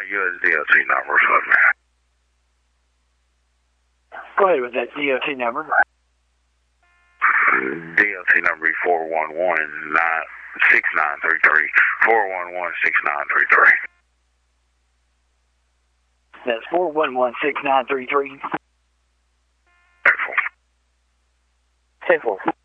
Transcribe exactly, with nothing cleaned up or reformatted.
U S D O T number, so man. Go ahead with that D O T number. D O T number four one one nine six nine three three. four one one six nine three three. That's four one one six nine three three. Ten four. Ten four.